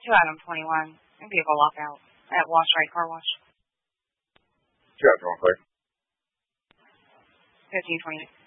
to item 21, vehicle lockout at Wash Right Car Wash. Chapter 1, please. 1528.